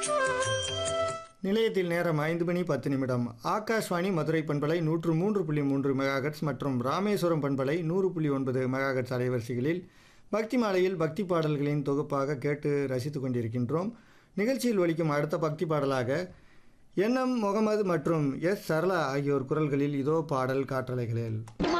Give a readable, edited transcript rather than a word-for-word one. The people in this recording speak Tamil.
நிலையத்தில் நேரம் 5 மணி 10 நிமிடம். ஆகாஷ்வாணி மதுரை பண்பலை 103.3 மெகாஹெர்ட்ஸ் மற்றும் ராமேஸ்வரம் பண்பலை 100.9 மெகாஹெர்ட்ஸ் அலைவரிசைகளில் பக்தி மாலையில் பக்தி பாடல்களின் தொகுப்பாக கேட்டு ரசித்துக் கொண்டிருக்கின்றோம். நிகழ்ச்சியில் ஒலிக்கும் அடுத்த பக்தி பாடலாக என்.எம். முகமது மற்றும் எஸ். சரளா ஆகியோர் குரல்களில் இதோ பாடல் காற்றலைகளில்.